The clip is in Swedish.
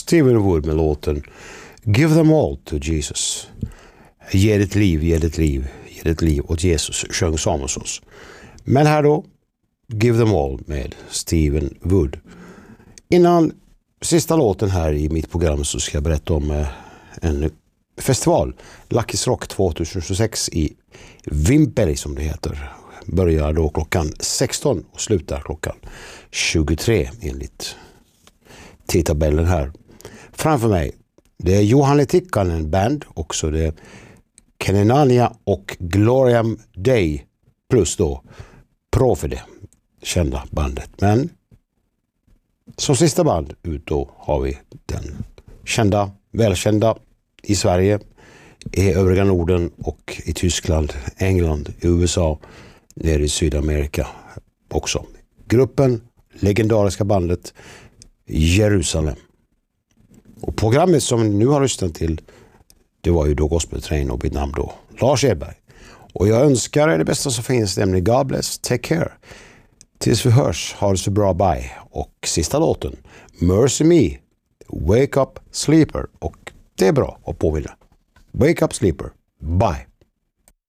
Steven Wood med låten Give them all to Jesus. Ge ditt liv, ge ditt liv, ge ditt liv åt Jesus, sjöng Samuelsson. Men här då, Give them all med Steven Wood. Innan sista låten här i mitt program så ska jag berätta om en festival, Lucky's Rock 2026 i Vimpeli som det heter. Börjar då klockan 16 och slutar klockan 23 enligt tidtabellen här. Framför mig, det är Juhani Tikkanen band, också det är Kenenania och Gloriam Day plus då Profide, kända bandet. Men som sista band ut då har vi den kända, välkända i Sverige, i övriga Norden och i Tyskland, England, USA, nere i Sydamerika också. Gruppen, legendariska bandet Jerusalem. Och programmet som ni nu har lyssnat till, det var ju då Gospel Train och mitt namn då, Lars Edberg. Och jag önskar er det bästa som finns, nämligen God bless, take care. Tills vi hörs, ha det så bra, bye. Och sista låten, Mercy Me, Wake Up Sleeper. Och det är bra att påminna. Wake Up Sleeper, bye.